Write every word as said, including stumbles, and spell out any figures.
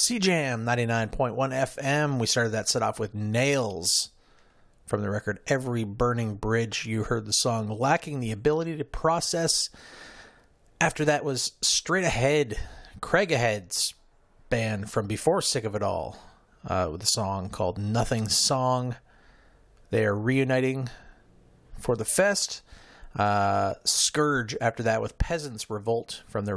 C-Jam ninety-nine point one F M. We started that set off with Nails from the record Every Burning Bridge. You heard the song Lacking the Ability to Process. After that was Straight Ahead, Craig Ahead's band from before Sick of It All, uh, with a song called Nothing Song. They are reuniting for the fest. Uh, Scourge after that with Peasants Revolt from their